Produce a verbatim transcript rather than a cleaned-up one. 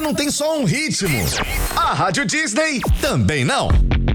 não tem só um ritmo. A Rádio Disney também não.